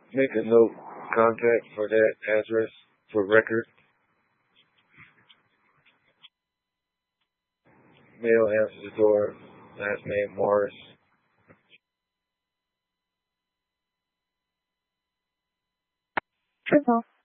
Make a note. Contact for that address for record. Male answers the door. Last name Morris. Triple.